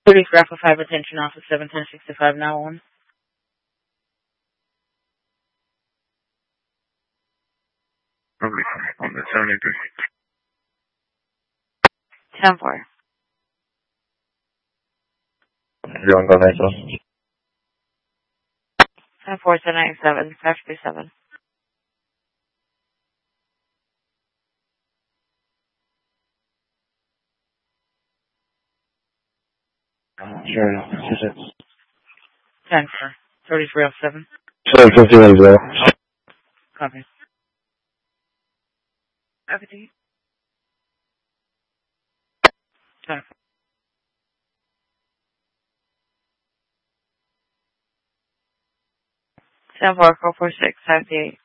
Police Raffle 5 attention office 71065 now on. On the 73. 10-4. You want to go next one? 10-4, 797, 537. Sure. 10-4, 3307. 751 Copy. Copy. 10-4. 10-4, 446, 58.